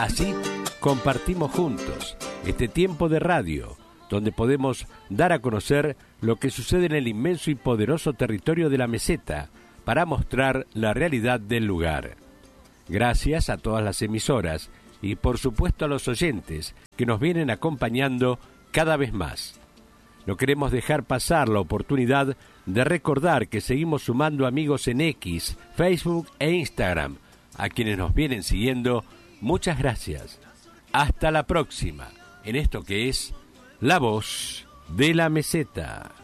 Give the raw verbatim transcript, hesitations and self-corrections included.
Así compartimos juntos este tiempo de radio, donde podemos dar a conocer lo que sucede en el inmenso y poderoso territorio de la meseta, para mostrar la realidad del lugar. Gracias a todas las emisoras y por supuesto a los oyentes que nos vienen acompañando cada vez más. No queremos dejar pasar la oportunidad de recordar que seguimos sumando amigos en X, Facebook e Instagram. A quienes nos vienen siguiendo, muchas gracias. Hasta la próxima, en esto que es La Voz de la Meseta.